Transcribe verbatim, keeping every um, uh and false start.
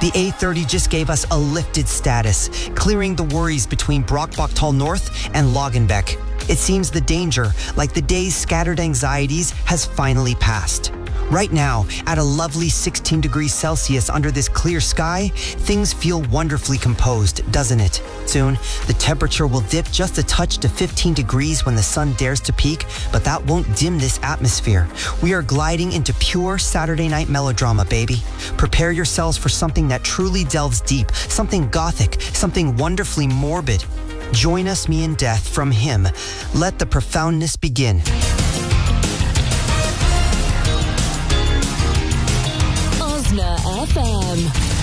The A thirty just gave us a lifted status, clearing the worries between Brockbachtal North and Lagenbeck. It seems the danger, like the day's scattered anxieties, has finally passed. Right now, at a lovely sixteen degrees Celsius under this clear sky, things feel wonderfully composed, doesn't it? Soon, the temperature will dip just a touch to fifteen degrees when the sun dares to peak, but that won't dim this atmosphere. We are gliding into pure Saturday night melodrama, baby. Prepare yourselves for something that truly delves deep, something gothic, something wonderfully morbid. Join us, me and death, from him. Let the profoundness begin. Osna F M.